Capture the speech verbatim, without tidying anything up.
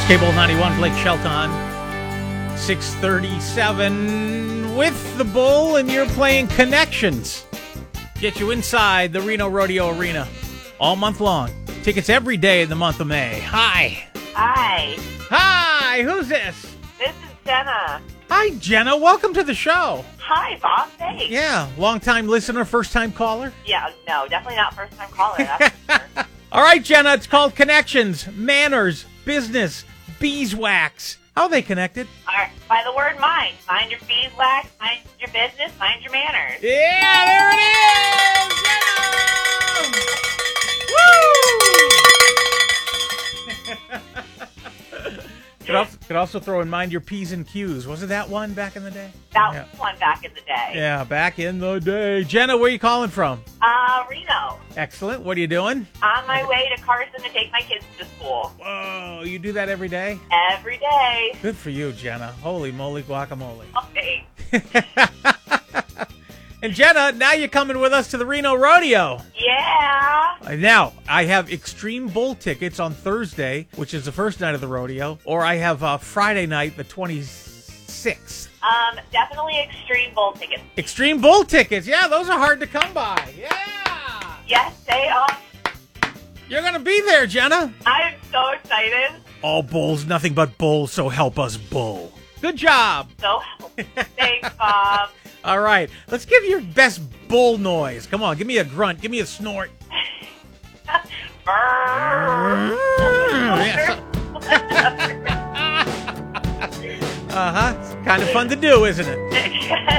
Cable ninety-one, Blake Shelton, six thirty-seven with the Bull, and you're playing Connections. Get you inside the Reno Rodeo Arena all month long. Tickets every day in the month of May. Hi. Hi. Hi, who's this? This is Jenna. Hi, Jenna. Welcome to the show. Hi, Bob. Thanks. Yeah, long-time listener, first-time caller. Yeah, no, definitely not first-time caller. That's for sure. All right, Jenna, it's called Connections, Manners, Business, Beeswax. How are they connected? All right, by the word mind. Mind your beeswax, mind your business, mind your manners. Yeah, there it is! Jenna! Woo! Could also, could also throw in mind your P's and Q's. Wasn't that one back in the day? That yeah. was one back in the day. Yeah, back in the day. Jenna, where are you calling from? Uh, Reno. Excellent. What are you doing? On my way to Carson to take my kids to school. Whoa, you do that every day? Every day. Good for you, Jenna. Holy moly guacamole. Oh, thanks. And Jenna, now you're coming with us to the Reno Rodeo. Yeah. Now, I have Extreme Bull tickets on Thursday, which is the first night of the rodeo, or I have uh, Friday night, the twenty-sixth. Um, definitely Extreme Bull tickets. Extreme Bull tickets. Yeah, those are hard to come by. Yeah. Yes, they are. You're going to be there, Jenna. I'm so excited. All bulls, nothing but bulls, so help us bull. Good job. So thanks, Bob. All right, let's give your best bull noise. Come on, give me a grunt. Give me a snort. Uh-huh. It's kind of fun to do, isn't it?